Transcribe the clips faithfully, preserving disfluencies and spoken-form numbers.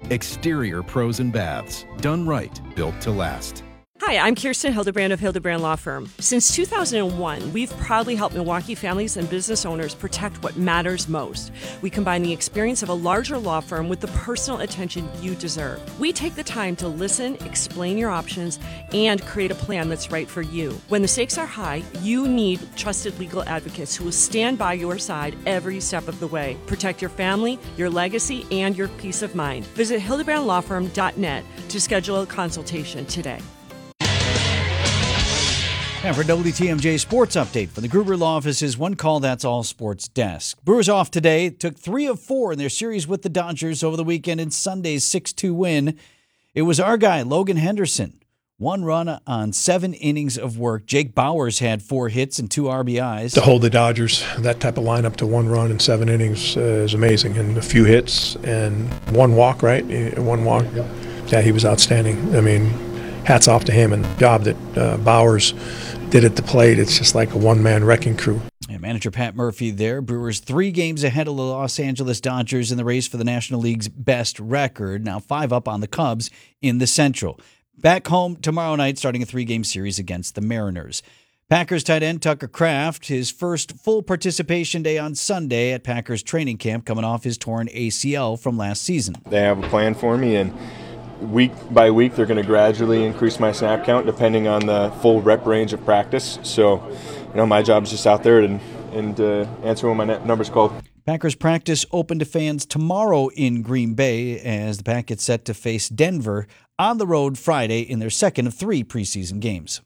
Exterior pros and baths. Done right. Built to last. Hi, I'm Kirsten Hildebrand of Hildebrand Law Firm. Since two thousand one, we've proudly helped Milwaukee families and business owners protect what matters most. We combine the experience of a larger law firm with the personal attention you deserve. We take the time to listen, explain your options, and create a plan that's right for you. When the stakes are high, you need trusted legal advocates who will stand by your side every step of the way. Protect your family, your legacy, and your peace of mind. Visit hildebrand law firm dot net to schedule a consultation today. And for W T M J Sports Update from the Gruber Law Office's One Call That's All Sports Desk. Brewers off today, took three of four in their series with the Dodgers over the weekend in Sunday's six two win. It was our guy, Logan Henderson. One run on seven innings of work. Jake Bauers had four hits and two R B Is. To hold the Dodgers, that type of lineup to one run in seven innings uh, is amazing. And a few hits and one walk, right? One walk. Yeah, he was outstanding. I mean, hats off to him and the job that uh, Bauers did at the plate. It's just like a one-man wrecking crew. And manager Pat Murphy there. Brewers three games ahead of the Los Angeles Dodgers in the race for the National League's best record. Now five up on the Cubs in the Central. Back home tomorrow night, starting a three-game series against the Mariners. Packers tight end Tucker Kraft, his first full participation day on Sunday at Packers training camp, coming off his torn A C L from last season. They have a plan for me, and week by week, they're going to gradually increase my snap count depending on the full rep range of practice. So, you know, my job is just out there and, and uh, answer when my number's called. Packers practice open to fans tomorrow in Green Bay as the Pack gets set to face Denver on the road Friday in their second of three preseason games.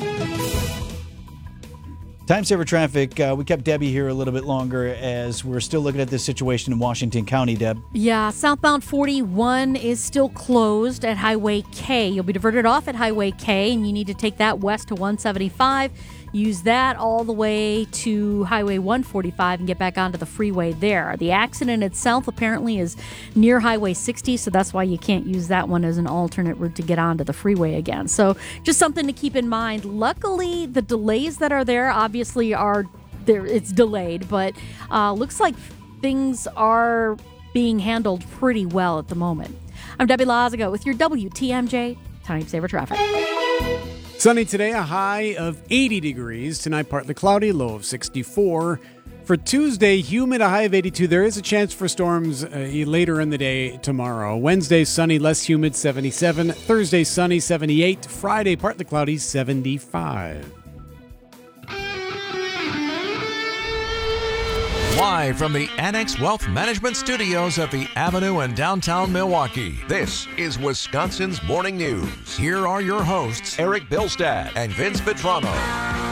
Time saver traffic. Uh, we kept Debbie here a little bit longer as we're still looking at this situation in Washington County, Deb. Yeah, southbound forty-one is still closed at Highway K. You'll be diverted off at Highway K, and you need to take that west to one seventy-five. Use that all the way to Highway one forty-five and get back onto the freeway there. The accident itself apparently is near Highway sixty, so that's why you can't use that one as an alternate route to get onto the freeway again. So just something to keep in mind. Luckily, the delays that are there obviously are there. It's delayed, but uh, looks like things are being handled pretty well at the moment. I'm Debbie Lazago with your W T M J Time Saver Traffic. Sunny today, a high of eighty degrees. Tonight, partly cloudy, low of sixty-four. For Tuesday, humid, a high of eighty-two. There is a chance for storms uh, later in the day tomorrow. Wednesday, sunny, less humid, seventy-seven. Thursday, sunny, seventy-eight. Friday, partly cloudy, seventy-five. Live from the Annex Wealth Management Studios at the Avenue in downtown Milwaukee, this is Wisconsin's Morning News. Here are your hosts, Eric Bilstad and Vince Vitrano.